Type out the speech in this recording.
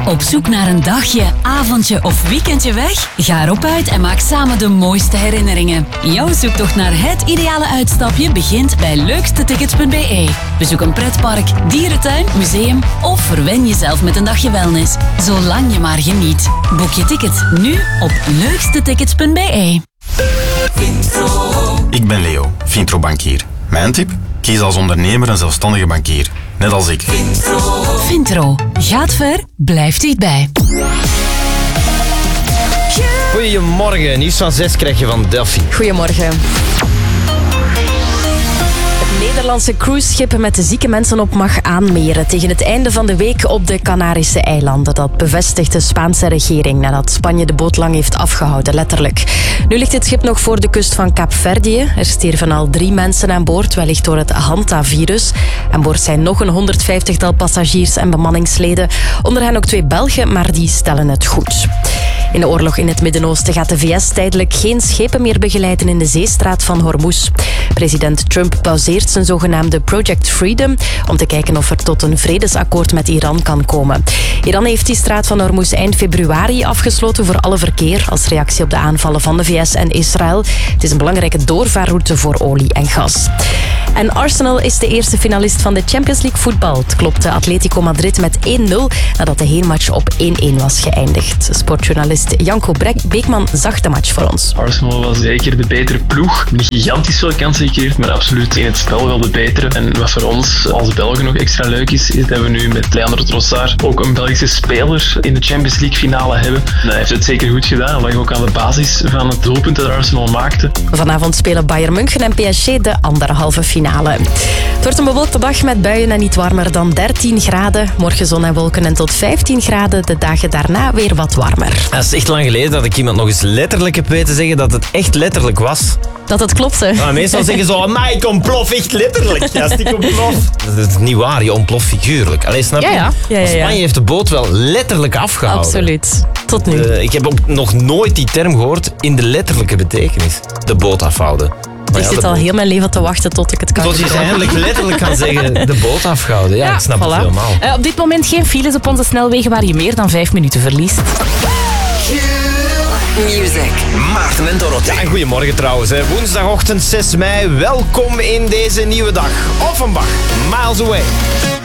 Op zoek naar een dagje, avondje of weekendje weg? Ga erop uit en maak samen de mooiste herinneringen. Jouw zoektocht naar het ideale uitstapje begint bij leukstetickets.be. Bezoek een pretpark, dierentuin, museum of verwen jezelf met een dagje wellness. Zolang je maar geniet. Boek je ticket nu op leukstetickets.be. Ik ben Leo, Vintro bankier. Mijn tip? Kies als ondernemer een zelfstandige bankier. Net als ik. Vintro. Gaat ver, blijft dichtbij. Goedemorgen, nieuws van 6 krijg je van Delphi. Goedemorgen. Nederlandse cruiseschip met de zieke mensen op mag aanmeren tegen het einde van de week op de Canarische eilanden. Dat bevestigt de Spaanse regering nadat Spanje de boot lang heeft afgehouden, letterlijk. Nu ligt het schip nog voor de kust van Kaapverdië. Er stierven al 3 mensen aan boord, wellicht door het Hanta-virus. Aan boord zijn nog een 150-tal passagiers en bemanningsleden. Onder hen ook 2 Belgen, maar die stellen het goed. In de oorlog in het Midden-Oosten gaat de VS tijdelijk geen schepen meer begeleiden in de zeestraat van Hormuz. President Trump pauzeert zijn zogenaamde Project Freedom om te kijken of er tot een vredesakkoord met Iran kan komen. Iran heeft die straat van Hormuz eind februari afgesloten voor alle verkeer als reactie op de aanvallen van de VS en Israël. Het is een belangrijke doorvaarroute voor olie en gas. En Arsenal is de eerste finalist van de Champions League voetbal. Het klopte Atletico Madrid met 1-0 nadat de heenmatch op 1-1 was geëindigd. Sportjournalist Janko Beekman zag de match voor ons. Arsenal was zeker de betere ploeg. Niet gigantisch veel kansen gecreëerd, maar absoluut in het spel wel de betere. En wat voor ons als Belgen nog extra leuk is dat we nu met Leandro Trossard ook een Belgische speler in de Champions League finale hebben. En hij heeft het zeker goed gedaan. Hij lag ook aan de basis van het doelpunt dat Arsenal maakte. Vanavond spelen Bayern München en PSG de anderhalve finale. Het wordt een bewolkte dag met buien en niet warmer dan 13 graden. Morgen zon en wolken en tot 15 graden. De dagen daarna weer wat warmer. Het is echt lang geleden dat ik iemand nog eens letterlijk heb weten zeggen dat het echt letterlijk was. Dat het klopte. Nou, meestal zeggen ze, maar ik ontplof echt letterlijk. Ja, ik ontplof. Dat is niet waar, je ontploft figuurlijk. Allee, snap je? Ja. Spanje heeft de boot wel letterlijk afgehouden. Absoluut. Tot nu. Ik heb ook nog nooit die term gehoord in de letterlijke betekenis. De boot afhouden. Ik zit al heel mijn leven te wachten tot ik het kan. Tot je eindelijk letterlijk kan zeggen, de boot afgehouden. Ja, ik snap het helemaal. Op dit moment geen files op onze snelwegen waar je meer dan 5 minuten verliest. Music. Maarten en Dorothee. Ja, en goedemorgen trouwens. Woensdagochtend 6 mei. Welkom in deze nieuwe dag. Offenbach, Miles Away.